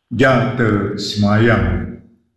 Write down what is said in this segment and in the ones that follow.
jata semayang.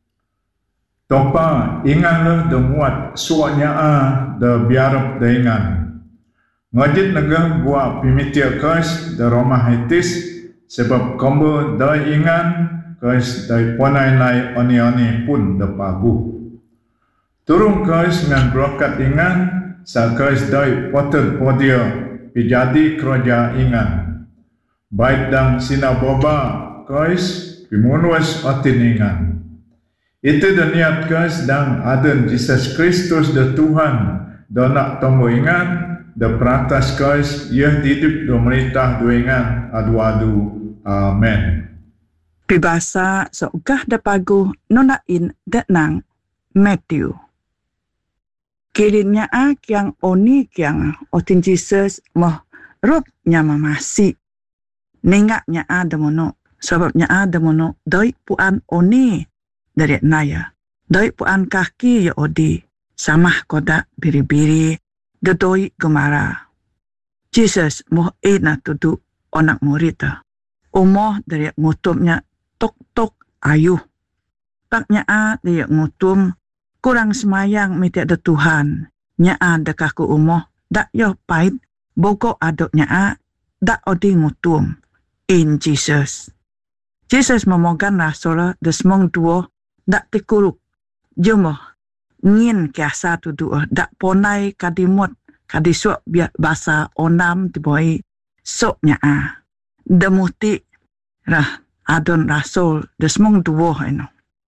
Topa inganlah demuat suaknya da biarap da ingan. Ngajit negah buat pimitia kais da Roma hitis sebab kombo da ingan kais da ponai-nai oni-oni pun da pagu. Turung kais ngan brokat ingan sa kais da potel podia pijadi kerja ingan. Baik dang sinaboba kais pimunuas otin ingan. Itu dan niat kais dan adan Jesus Kristus da Tuhan da nak tombo ingan da peratas kais ia hidup da merintah do ingan adu-adu. Amen. Pibasa sogah da pagu nonain da nang Matthew. Kirinnya kiang oni kiang otin Jesus moh rob nya mamasi. Ningaknya ada mono sebabnya ada mono doi puan oni dari naya. Doi puan kaki ya odi. Samah kodak biri-biri. Doi gemara. Jesus moh ina tudu onak murita. Umoh dari ngutumnya tok-tok ayuh. Taknya dari ngutum kurang semayang miti ada Tuhan. Nya dekahku umoh. Dak yo pait. Boko adoknya dak odi ngutum. In Jesus. Jesus memogan rasola desmong duo dak tikuruk. Jumoh ngin kiasa tu duo dak ponai kadimot kadisuk biak basa onam tiboi soknya demuti rah adon rasul desmong duo eno.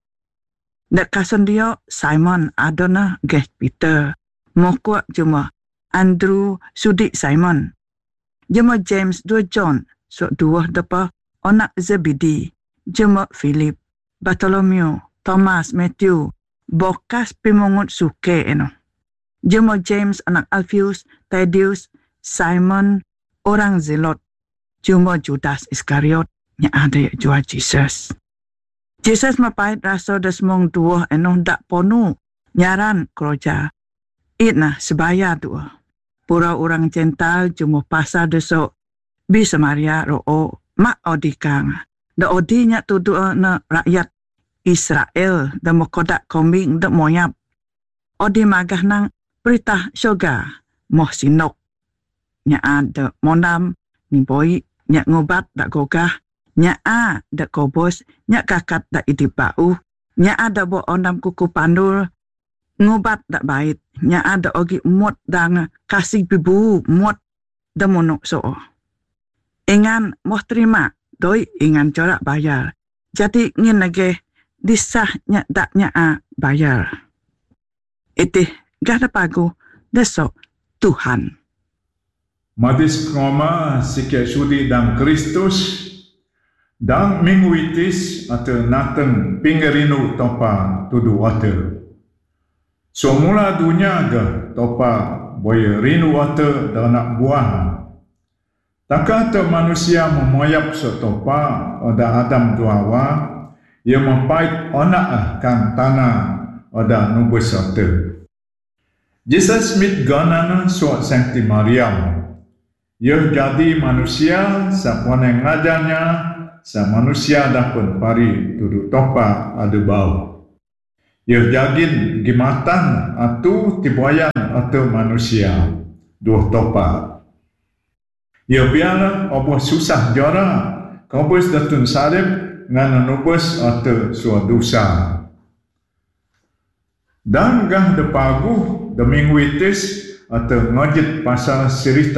Dak kason dia Simon adona geh Peter. Mokwa jumoh Andrew sudi Simon. Jumoh James dua John so dua depa onak Zebedi, jema Philip, Bartholomew, Thomas, Matthew, bokas pimungut suke eno. Jema James anak Alphaeus, Thaddeus, Simon, orang Zelot, jema Judas Iskariot, yang ada jual Jesus. Jesus mapait rasa desmong dua eno dak ponu, nyaran keroja. Itna sebaya dua. Pura orang Jental jema pasar desok, bisa Maria ro'o mak odikang. Da odinya tudu na rakyat Israel da mokodak kombing da moyap. Odi magah nang perintah syoga moh sinok. Nya ada monam ni boy nya ngobat da gogah. Nya da kobos nya kakat da idip bau. Nya ada bo onam kuku pandul ngobat da bait. Nya ada ogi mot dang kasih bibu mot da monok so. Ingan moh terima, doi ingan corak bayar. Jadi ngin lagi disahnya daknya bayar. Itih gada pagu desok Tuhan. Madis koma sikit sudi dan Kristus dan minggu itis atau nateng pingerinu topa tudu water. Semula dunia ga topa boy rinu water dan nak buah. Takata manusia memoyap setopa oda Adam duawa, ia mempait onak kan tanah oda nubus sote. Jesus mit ganana suat Sankti Mariam. Ia jadi manusia sapone ngajarnya sa manusia dapat pari tudu topa ada bau. Ia jagin gimatan atu tiboyan atau manusia dua topa. Ya biarlah apa susah jara kabus datun salib ngana nubus atau suatu dosa. Dan gah de pagu de minggu itis atau ngajit pasal cerita